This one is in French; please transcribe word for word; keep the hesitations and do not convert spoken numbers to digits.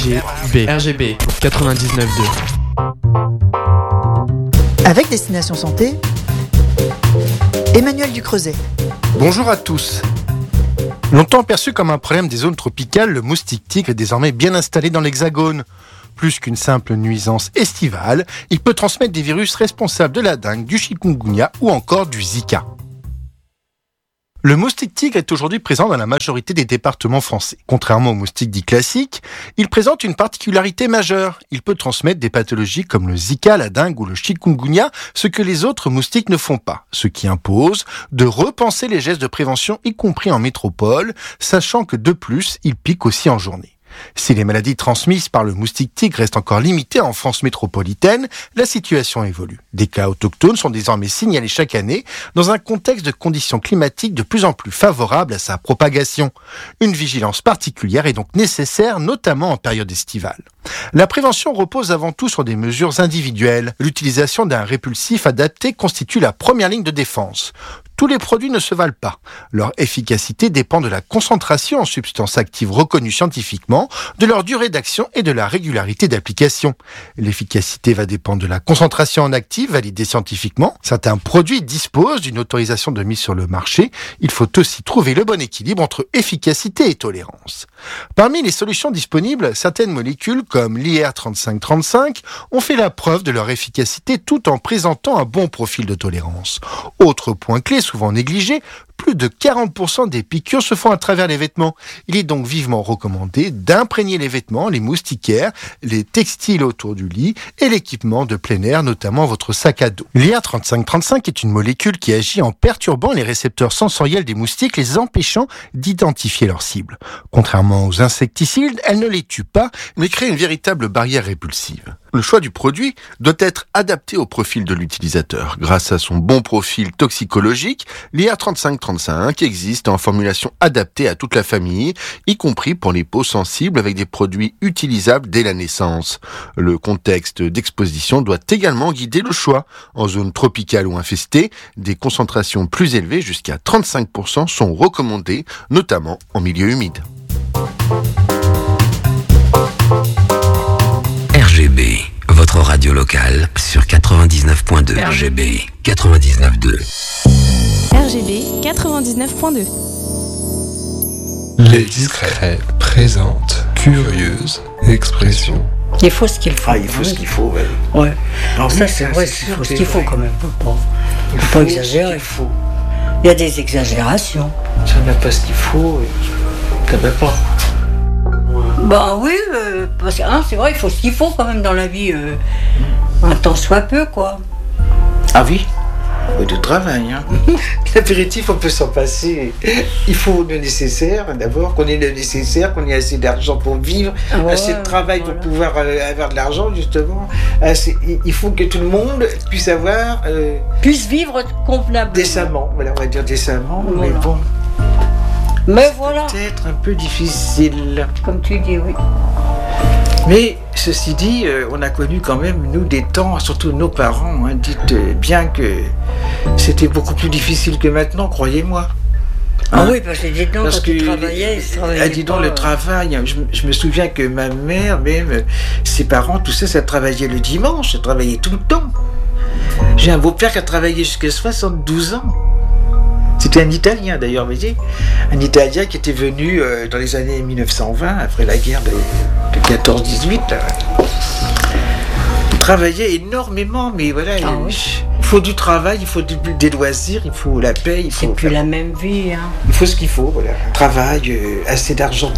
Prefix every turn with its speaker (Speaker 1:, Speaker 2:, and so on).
Speaker 1: G B. R G B quatre-vingt-dix-neuf deux.
Speaker 2: Avec Destination Santé, Emmanuel Ducreuset.
Speaker 3: Bonjour à tous. Longtemps perçu comme un problème des zones tropicales, le moustique tigre est désormais bien installé dans l'Hexagone. Plus qu'une simple nuisance estivale, il peut transmettre des virus responsables de la dengue, du chikungunya ou encore du Zika. Le moustique tigre est aujourd'hui présent dans la majorité des départements français. Contrairement au moustique dit classique, il présente une particularité majeure. Il peut transmettre des pathologies comme le Zika, la dengue ou le chikungunya, ce que les autres moustiques ne font pas. Ce qui impose de repenser les gestes de prévention, y compris en métropole, sachant que de plus, il pique aussi en journée. Si les maladies transmises par le moustique tigre restent encore limitées en France métropolitaine, la situation évolue. Des cas autochtones sont désormais signalés chaque année dans un contexte de conditions climatiques de plus en plus favorables à sa propagation. Une vigilance particulière est donc nécessaire, notamment en période estivale. La prévention repose avant tout sur des mesures individuelles. L'utilisation d'un répulsif adapté constitue la première ligne de défense. Tous les produits ne se valent pas. Leur efficacité dépend de la concentration en substances actives reconnues scientifiquement, de leur durée d'action et de la régularité d'application. L'efficacité va dépendre de la concentration en actifs validée scientifiquement. Certains produits disposent d'une autorisation de mise sur le marché. Il faut aussi trouver le bon équilibre entre efficacité et tolérance. Parmi les solutions disponibles, certaines molécules comme l'I R trente-cinq trente-cinq ont fait la preuve de leur efficacité tout en présentant un bon profil de tolérance. Autre point clé souvent négligé, plus de quarante pour cent des piqûres se font à travers les vêtements. Il est donc vivement recommandé d'imprégner les vêtements, les moustiquaires, les textiles autour du lit et l'équipement de plein air, notamment votre sac à dos. L'I R trente-cinq trente-cinq est une molécule qui agit en perturbant les récepteurs sensoriels des moustiques, les empêchant d'identifier leur cible. Contrairement aux insecticides, elle ne les tue pas, mais crée une véritable barrière répulsive. Le choix du produit doit être adapté au profil de l'utilisateur. Grâce à son bon profil toxicologique, l'I R trente-cinq trente-cinq existe en formulation adaptée à toute la famille, y compris pour les peaux sensibles avec des produits utilisables dès la naissance. Le contexte d'exposition doit également guider le choix. En zone tropicale ou infestée, des concentrations plus élevées, jusqu'à trente-cinq pour cent, sont recommandées, notamment en milieu humide.
Speaker 4: R G B, votre radio locale sur quatre-vingt-dix-neuf point deux. R G B quatre-vingt-dix-neuf point deux.
Speaker 5: R G B quatre-vingt-dix-neuf point deux.
Speaker 6: Les discrets présentent curieuse expression.
Speaker 7: Il faut ce qu'il faut.
Speaker 8: Ah, il faut ce qu'il faut, ouais.
Speaker 7: Ouais.
Speaker 8: Alors,
Speaker 7: ça,
Speaker 8: oui,
Speaker 7: c'est
Speaker 8: ça,
Speaker 7: vrai,
Speaker 8: c'est
Speaker 7: il
Speaker 8: sûr
Speaker 7: faut ce
Speaker 8: que
Speaker 7: qu'il faut
Speaker 8: ouais.
Speaker 7: quand même. Faut pas,
Speaker 8: Il
Speaker 7: faut
Speaker 8: faut
Speaker 7: pas
Speaker 8: ce
Speaker 7: exagérer.
Speaker 8: qu'il faut.
Speaker 7: Il y a des exagérations.
Speaker 8: Si on n'a pas ce qu'il faut, ça va pas.
Speaker 7: Ben oui, euh, parce que hein, c'est vrai, il faut ce qu'il faut quand même dans la vie. Euh, un temps soit peu, quoi.
Speaker 8: Ah oui, il faut du travail. Hein. L'apéritif, on peut s'en passer. Il faut le nécessaire, d'abord, qu'on ait le nécessaire, qu'on ait assez d'argent pour vivre,
Speaker 7: Ouais,
Speaker 8: assez de travail
Speaker 7: voilà.
Speaker 8: pour pouvoir euh, avoir de l'argent, justement. Assez, il faut que tout le monde puisse avoir euh,
Speaker 7: Puisse vivre convenablement.
Speaker 8: décemment, voilà, on va dire décemment,
Speaker 7: Voilà.
Speaker 8: mais bon,
Speaker 7: Mais voilà,
Speaker 8: peut-être un peu difficile.
Speaker 7: comme tu dis, oui.
Speaker 8: Mais ceci dit, euh, on a connu quand même, nous, des temps, surtout nos parents, hein, dites euh, bien que c'était beaucoup plus difficile que maintenant, croyez-moi.
Speaker 7: Ah
Speaker 8: Hein.
Speaker 7: oui, parce que dis donc,
Speaker 8: Parce
Speaker 7: quand
Speaker 8: que
Speaker 7: tu travaillais, ils travaillaient
Speaker 8: ah, dis donc,
Speaker 7: pas,
Speaker 8: le
Speaker 7: euh,
Speaker 8: travail, je, je me souviens que ma mère, même, euh, ses parents, tout ça, ça travaillait le dimanche, ça travaillait tout le temps. J'ai un beau-père qui a travaillé jusqu'à soixante-douze ans. C'était un Italien d'ailleurs, vous voyez, un Italien qui était venu euh, dans les années mille neuf cent vingt, après la guerre de, de quatorze dix-huit. Il travaillait énormément, mais voilà,
Speaker 7: Ah
Speaker 8: il,
Speaker 7: oui.
Speaker 8: il faut du travail, il faut du- des loisirs, il faut la paix, il
Speaker 7: C'est
Speaker 8: faut,
Speaker 7: plus la même vie, hein.
Speaker 8: il faut ce qu'il faut, voilà. Travail, euh, assez d'argent